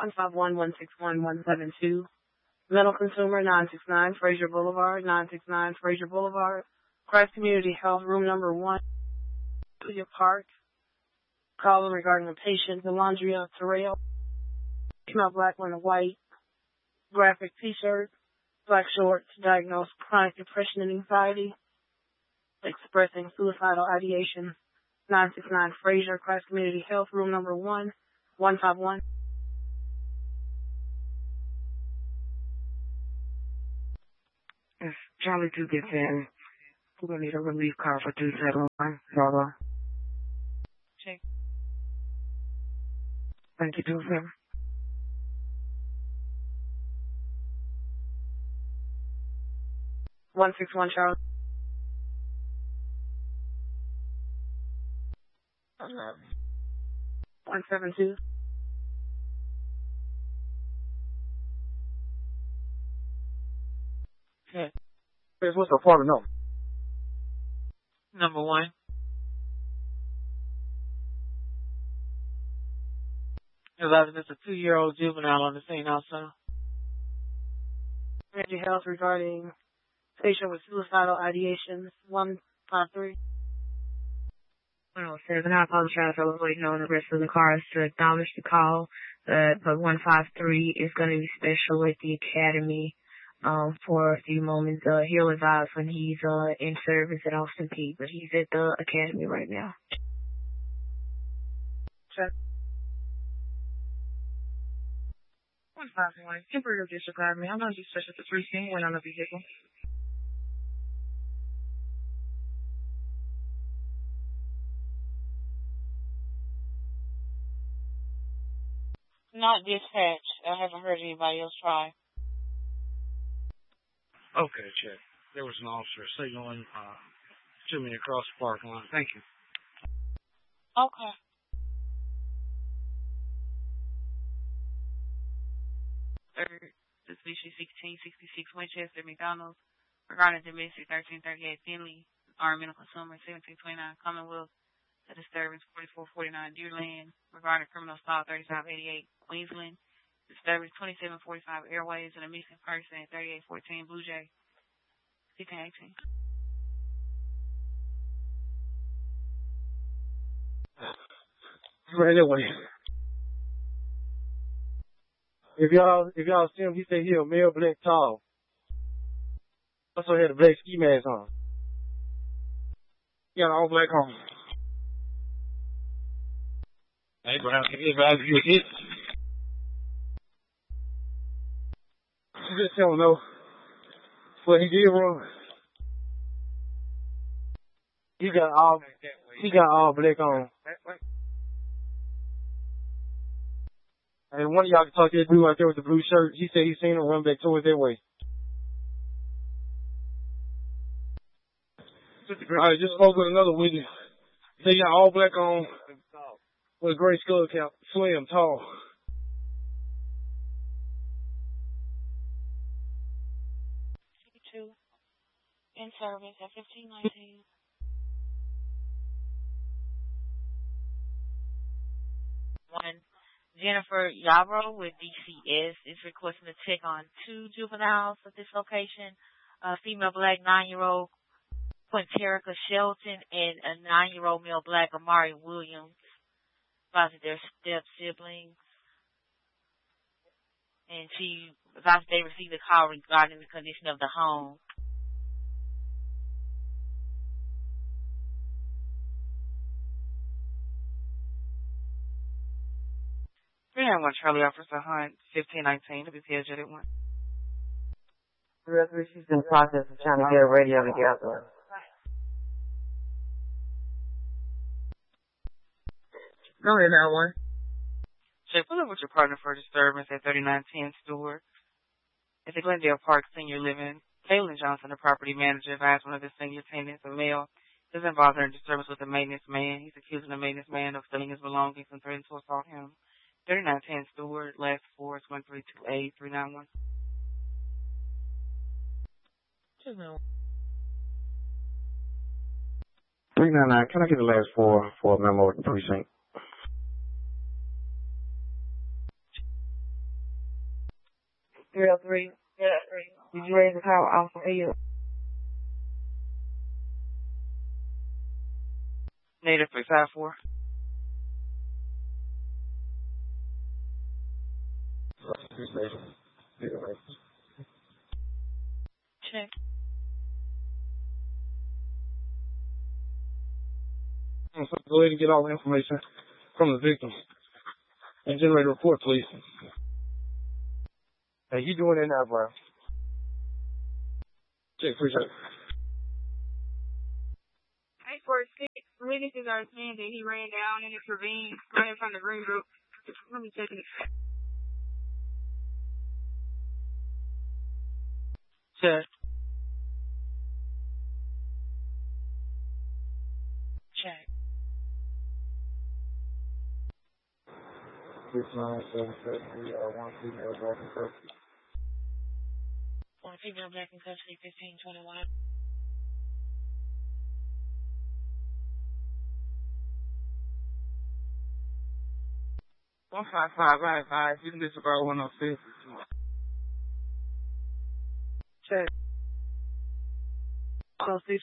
151-161-172. Metal Consumer 969 Fraser Boulevard, 969 Fraser Boulevard. Christ Community Health Room number 1, Julia Park. Calling regarding a patient, Delandria Terrell. Female black one, white, graphic t-shirt, black shorts, diagnosed chronic depression and anxiety, expressing suicidal ideation. 969 Fraser, Christ Community Health Room number 1, 151. If Charlie 2 gets in, we're going to need a relief call for 271. Hello. Check. Thank you, 27. $161 Charlie. 172. Okay. What's the apartment number? Number 1. There's a 2-year-old juvenile on the scene also. Community Health regarding patient with suicidal ideations. 153. 107. I apologize. I was waiting on the rest of the cars to acknowledge the call. But 153 is going to be special at the academy for a few moments. He'll advise when he's in service at Austin Peay, but he's at the academy right now. Check. 151. Temporary District Academy. I'm going to be special for 3 scene when on the vehicle. Not dispatch. I haven't heard anybody else try. Okay, check. There was an officer signaling to me across the parking lot. Thank you. Okay. Suspicious 1666 Winchester McDonald's regarding domestic 1338 Finley, environmental consumer 1729 Commonwealth, a disturbance 4449 Deerland regarding criminal assault 3588 Queensland, disturbance 2745 Airways, and a missing person at 3814 Blue Jay 1618. Right that way. If y'all see him, he say he a male, black, tall. Also had a black ski mask on. He got all black on. Abraham, you hit. Just don't know what he did wrong. He got all black on. And one of y'all can talk to that dude right there with the blue shirt. He said he seen him run back towards that way. Alright, just spoke with another witness. They got all black on with a gray skull cap, slim, tall. In service at 1519. One, Jennifer Yarbrough with DCS is requesting to check on 2 juveniles at this location. A female black 9-year-old Quinterica Shelton and a 9-year-old male black Amari Williams. Advised their step siblings. And she advised they received a call regarding the condition of the home. One Charlie Officer Hunt, 1519, WPLJ at 1. She's in the process of trying to get a radio together. Go ahead now, 1. Check, pull up with your partner for disturbance at 3910 Stewart. At the Glendale Park Senior Living, Kaylin Johnson, the property manager, advised one of the senior tenants, a male, is involved in a disturbance with the maintenance man. He's accusing the maintenance man of stealing his belongings and threatening to assault him. 3910 Stewart, last 4 is 1328 391. 399, can I get the last 4 for a memo with the precinct? 303. Yeah, 3. Did you raise the power off for you? Native 354. Check. So go ahead and get all the information from the victim and generate a report, please. Hey, you doing it now, bro? Check, appreciate it. 846. Witnesses are saying that he ran down and intervened running from the green group. Let me check it. Check. Check. 1 female back in custody, 1521. 155, you can disregard 106. Check. 106.